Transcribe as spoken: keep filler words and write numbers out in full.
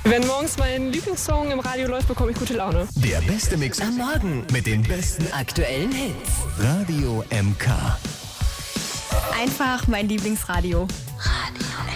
Wenn morgens mein Lieblingssong im Radio läuft, bekomme ich gute Laune. Der beste Mix am Morgen mit den besten aktuellen Hits. Radio M K. Einfach mein Lieblingsradio. Radio.